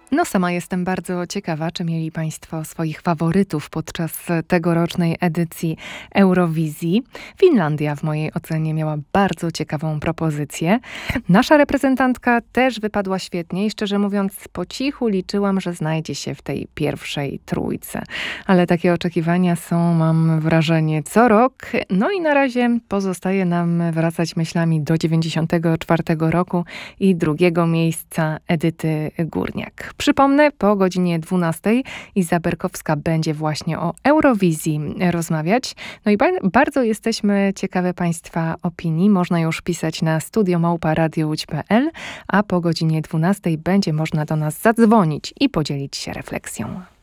No, sama jestem bardzo ciekawa, czy mieli Państwo swoich faworytów podczas tegorocznej edycji Eurowizji. Finlandia w mojej ocenie miała bardzo ciekawą propozycję. Nasza reprezentantka też wypadła świetnie i szczerze mówiąc po cichu liczyłam, że znajdzie się w tej pierwszej trójce. Ale takie oczekiwania są, mam wrażenie, co rok. No i na razie pozostaje nam wracać myślami do 94 roku i drugiego miejsca Edyty Górniak. Przypomnę, po godzinie 12 Iza Berkowska będzie właśnie o Eurowizji rozmawiać. No i bardzo jesteśmy ciekawe Państwa opinii. Można już pisać na studio@radiołódź.pl, a po godzinie 12 będzie można do nas zadzwonić i podzielić się refleksją.